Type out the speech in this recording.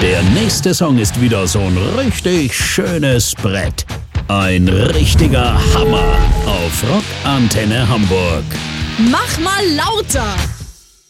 Der nächste Song ist wieder so ein richtig schönes Brett. Ein richtiger Hammer auf Rock Antenne Hamburg. Mach mal lauter!